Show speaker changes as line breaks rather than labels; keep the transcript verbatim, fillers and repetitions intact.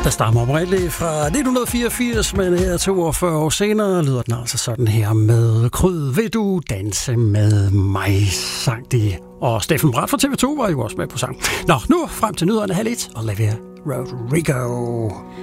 der stammer oprindeligt fra nitten fireogfirs, men her toogfyrre år senere lyder den altså sådan her med Kryd, vil du danse med mig, sang de. Og Steffen Brandt fra T V to var jo også med på sang. Nå, nu frem til nyhederne halv et, Olivia Rodrigo.